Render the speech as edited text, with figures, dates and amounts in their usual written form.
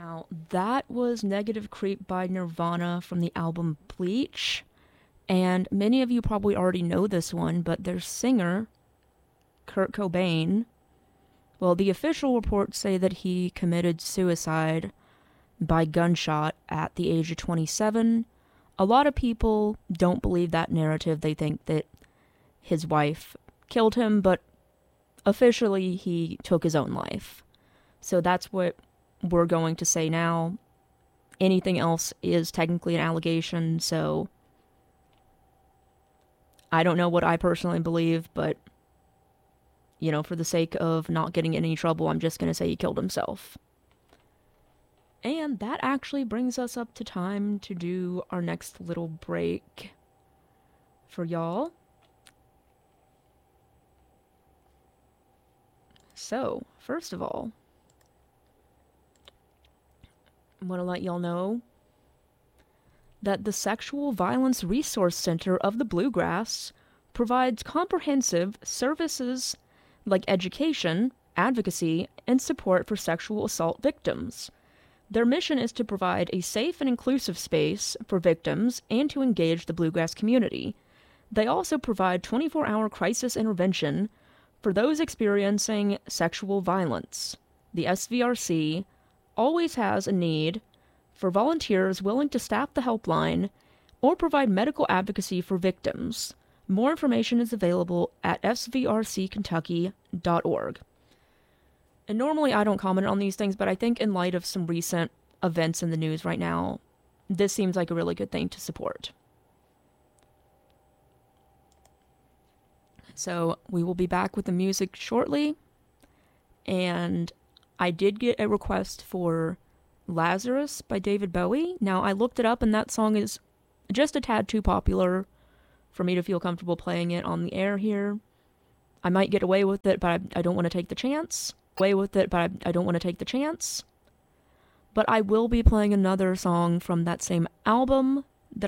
Now, that was Negative Creep by Nirvana from the album Bleach. And many of you probably already know this one, but their singer, Kurt Cobain, well, the official reports say that he committed suicide by gunshot at the age of 27. A lot of people don't believe that narrative. They think that his wife killed him, but officially he took his own life. So that's what we're going to say now. Anything else is technically an allegation, so I don't know what I personally believe, but, for the sake of not getting in any trouble, I'm just going to say he killed himself. And that actually brings us up to time to do our next little break for y'all. So, first of all, I want to let y'all know that the Sexual Violence Resource Center of the Bluegrass provides comprehensive services like education, advocacy, and support for sexual assault victims. Their mission is to provide a safe and inclusive space for victims and to engage the Bluegrass community. They also provide 24-hour crisis intervention for those experiencing sexual violence. The SVRC always has a need for volunteers willing to staff the helpline or provide medical advocacy for victims. More information is available at svrckentucky.org. And normally I don't comment on these things, but I think in light of some recent events in the news right now, this seems like a really good thing to support. So we will be back with the music shortly. And I did get a request for Lazarus by David Bowie. Now, I looked it up, and that song is just a tad too popular for me to feel comfortable playing it on the air here. I might get away with it, but I don't want to take the chance. But I will be playing another song from that same album